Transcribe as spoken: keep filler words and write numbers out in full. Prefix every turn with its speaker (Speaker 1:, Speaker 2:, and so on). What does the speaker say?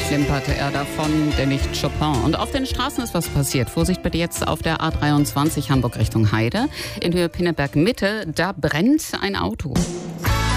Speaker 1: klimperte er davon, denn nicht Chopin. Und auf den Straßen ist was passiert. Vorsicht bitte jetzt auf der A dreiundzwanzig Hamburg Richtung Heide. In Höhe Pinneberg Mitte, da brennt ein Auto.